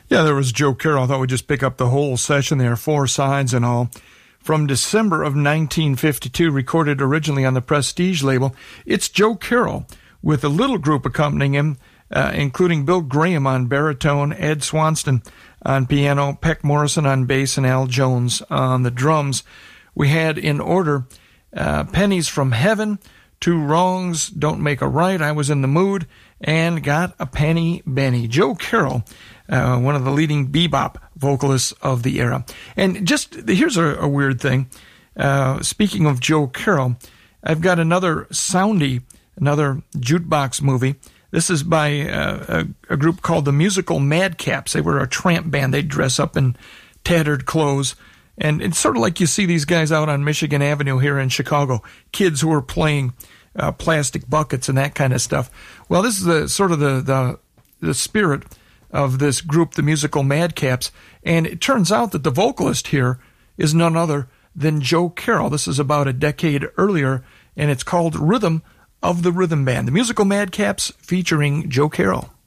Yeah, there was Joe Carroll. I thought we'd just pick up the whole session there, 4 sides and all. From December of 1952, recorded originally on the Prestige label. It's Joe Carroll with a little group accompanying him, including Bill Graham on baritone, Ed Swanston on piano, Peck Morrison on bass, and Al Jones on the drums. We had in order Pennies from Heaven, Two Wrongs Don't Make a Right, I Was in the Mood, and Got a Penny Benny. Joe Carroll, one of the leading bebop vocalists of the era. And just here's a weird thing. Speaking of Joe Carroll, I've got another jukebox movie. This is by a group called the Musical Madcaps. They were a tramp band. They'd dress up in tattered clothes. And it's sort of like you see these guys out on Michigan Avenue here in Chicago, kids who are playing plastic buckets and that kind of stuff. Well, this is the spirit of this group, the Musical Madcaps. And it turns out that the vocalist here is none other than Joe Carroll. This is about a decade earlier, and it's called Rhythm of the Rhythm Band. The Musical Madcaps featuring Joe Carroll.